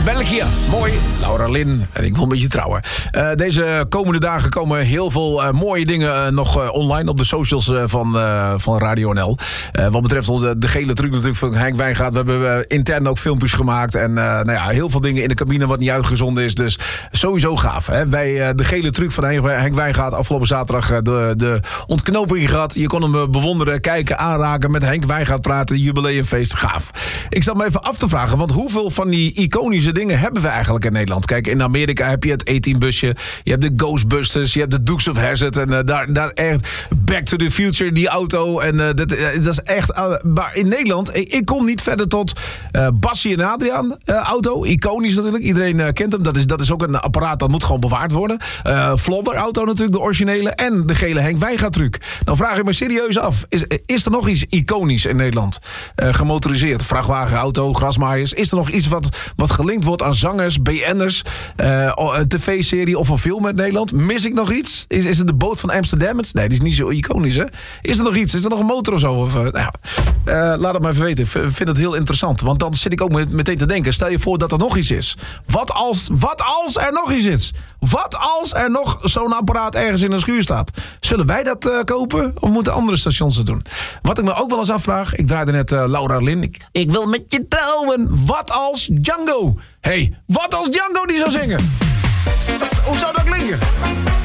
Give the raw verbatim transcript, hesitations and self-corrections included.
België. Mooi. Laura Lynn. En ik wil een beetje trouwen. Uh, deze komende dagen komen heel veel uh, mooie dingen uh, nog uh, online op de socials uh, van, uh, van Radio N L. Uh, wat betreft onze, de gele truc natuurlijk van Henk Wijngaard. We hebben uh, intern ook filmpjes gemaakt. En uh, nou ja, heel veel dingen in de cabine wat niet uitgezonden is. Dus sowieso gaaf. Hè? Wij uh, de gele truc van Henk Wijngaard afgelopen zaterdag uh, de, de ontknoping gehad. Je kon hem uh, bewonderen, kijken, aanraken, met Henk Wijngaard praten. Jubileumfeest. Gaaf. Ik zat me even af te vragen. Want hoeveel van die iconische dingen hebben we eigenlijk in Nederland? Kijk, in Amerika heb je het A-team-busje. Je hebt de Ghostbusters. Je hebt de Dukes of Hazzard. En uh, daar, daar echt Back to the Future, die auto. En uh, dat, uh, dat is echt... Uh, maar in Nederland, ik, ik kom niet verder tot uh, Bassie en Adriaan uh, auto. Iconisch natuurlijk. Iedereen uh, kent hem. Dat is, dat is ook een apparaat dat moet gewoon bewaard worden. Uh, Vlodder auto natuurlijk, de originele. En de gele Henk Wijngaard truc. Dan vraag ik me serieus af. Is, is er nog iets iconisch in Nederland? Uh, gemotoriseerd. Vrachtwagen, auto, grasmaaiers. Is er nog iets wat, wat gelinkt wordt aan zangers, B N'ers, uh, een tv-serie of een film uit Nederland? Mis ik nog iets? Is, is het de boot van Amsterdam? Nee, die is niet zo iconisch, hè? Is er nog iets? Is er nog een motor of zo? Of, uh, nou ja. uh, laat het maar even weten. Ik vind het heel interessant. Want dan zit ik ook met, meteen te denken. Stel je voor dat er nog iets is. Wat als, wat als er nog iets is? Wat als er nog zo'n apparaat ergens in een schuur staat? Zullen wij dat uh, kopen? Of moeten andere stations het doen? Wat ik me ook wel eens afvraag. Ik draaide net uh, Laura Lynn. Ik, ik wil met je trouwen. Wat als Django? Hé, hey, wat als Django die zou zingen? Wat, hoe zou dat klinken?